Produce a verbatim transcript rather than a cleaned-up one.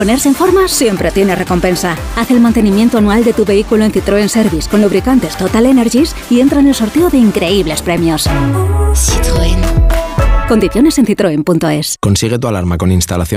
Ponerse en forma siempre tiene recompensa. Haz el mantenimiento anual de tu vehículo en Citroën Service con lubricantes Total Energies y entra en el sorteo de increíbles premios. Citroën. Condiciones en citroen punto es. Consigue tu alarma con instalación